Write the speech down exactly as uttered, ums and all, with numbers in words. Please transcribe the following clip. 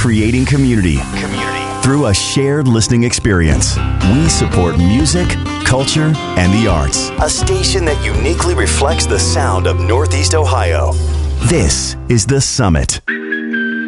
creating community. Community. Through a shared listening experience, we support music, culture, and the arts. A station that uniquely reflects the sound of Northeast Ohio. This is The Summit.